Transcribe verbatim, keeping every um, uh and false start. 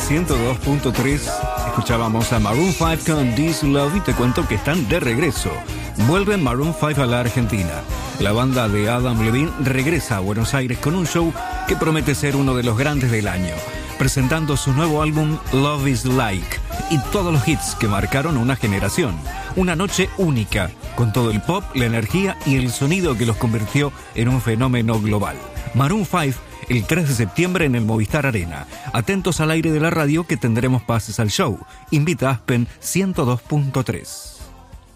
ciento dos punto tres escuchábamos a Maroon cinco con This Love y te cuento que están de regreso. Vuelve Maroon cinco a la Argentina. La banda de Adam Levine regresa a Buenos Aires con un show que promete ser uno de los grandes del año, presentando su nuevo álbum Love is Like y todos los hits que marcaron una generación. Una noche única, con todo el pop, la energía y el sonido que los convirtió en un fenómeno global. Maroon cinco, el tres de septiembre en el Movistar Arena. Atentos al aire de la radio que tendremos pases al show. Invita Aspen ciento dos punto tres.